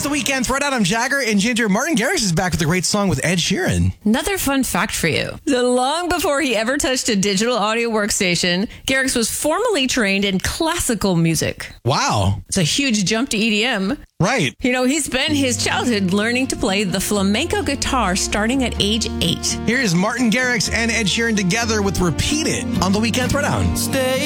The Weekend Throwdown. I'm Jagger, and Ginger. Martin Garrix is back with a great song with Ed Sheeran. Another fun fact for you. So long before he ever touched a digital audio workstation, Garrix was formally trained in classical music. Wow. It's a huge jump to EDM. Right. You know, he spent his childhood learning to play the flamenco guitar starting at age 8. Here's Martin Garrix and Ed Sheeran together with Repeat It on The Weekend Throwdown. Stay